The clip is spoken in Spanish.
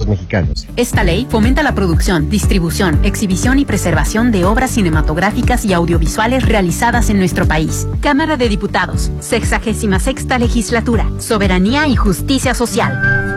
mexicanos. Esta ley fomenta la producción, distribución, exhibición y preservación de obras cinematográficas y audiovisuales realizadas en nuestro país. Cámara de Diputados, 66ª Legislatura, Soberanía y Justicia Social.